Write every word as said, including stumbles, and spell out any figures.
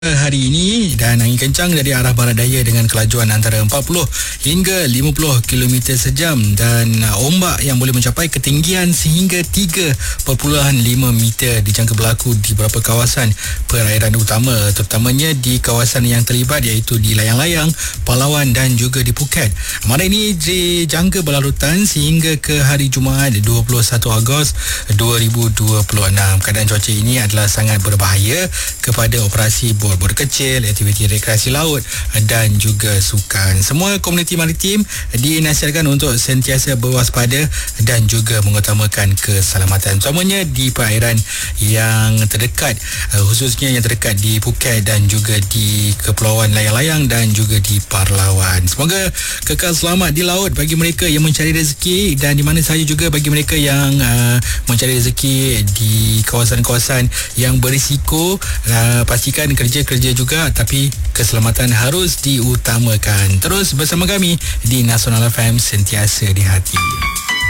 hari ini, dan angin kencang dari arah barat daya dengan kelajuan antara empat puluh hingga lima puluh kilometer sejam, dan ombak yang boleh mencapai ketinggian sehingga tiga perpuluhan lima meter dijangka berlaku di beberapa kawasan perairan utama, terutamanya di kawasan yang terlibat iaitu di Layang-Layang, Palawan dan juga di Phuket. Malam ini dijangka berlarutan sehingga ke hari Jumaat dua puluh satu Ogos dua ribu dua puluh enam. Keadaan cuaca ini adalah sangat berbahaya kepada operasi bot bot kecil, aktiviti rekreasi laut dan juga sukan. Semua komuniti maritim dinasihatkan untuk sentiasa berwaspada dan juga mengutamakan keselamatan, terutamanya di perairan yang terdekat, khususnya yang terdekat di Phuket dan juga di Kepulauan Layang-Layang dan juga di Palawan. Semoga kekal selamat di laut bagi mereka yang mencari rezeki, dan di mana sahaja juga bagi mereka yang uh, mencari rezeki di kawasan-kawasan yang berisiko. Uh, pastikan kerja kerja juga, tapi keselamatan harus diutamakan. Terus bersama kami di Nasional F M, sentiasa di hati.